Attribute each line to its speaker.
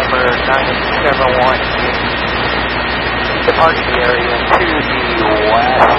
Speaker 1: number 971 in the parking area to the west.